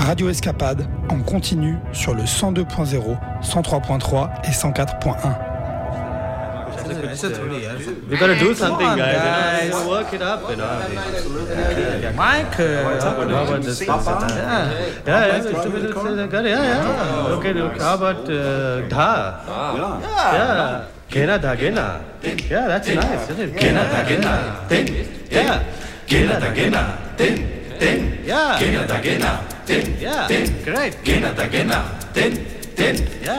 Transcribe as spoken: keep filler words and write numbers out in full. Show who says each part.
Speaker 1: Radio Escapade en continu sur le cent deux point zéro, cent trois point trois et cent quatre point un.
Speaker 2: We gotta do something, on, guys. guys. You know, work it up, you know.
Speaker 3: Mike, uh,
Speaker 2: how about this? Yeah, yeah, yeah, yeah, yeah. Okay, how about uh, Dha? Yeah, yeah. Gena da gena. Yeah, that's nice, isn't it? Gena da gena. Yeah. Gena da gena. Yeah. Gena da gena. Yeah. Great. Gena da gena. Yeah.